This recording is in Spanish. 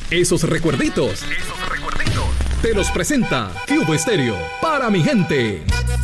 Esos recuerditos te los presenta Cubo Estéreo para mi gente.